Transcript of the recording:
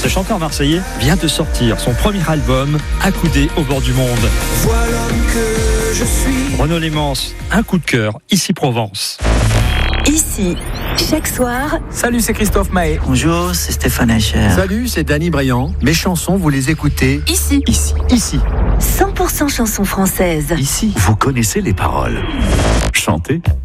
Ce chanteur marseillais vient de sortir son premier album, Accoudé au bord du monde. Voilà l'homme que je suis. Renaud Lémence, un coup de cœur, ici Provence. Ici, chaque soir. Salut, c'est Christophe Mahé. Bonjour, c'est Stéphane Echer. Salut, c'est Danny Briand. Mes chansons, vous les écoutez Ici. Ici. 100% chansons françaises. Ici, Vous connaissez les paroles. Chantez.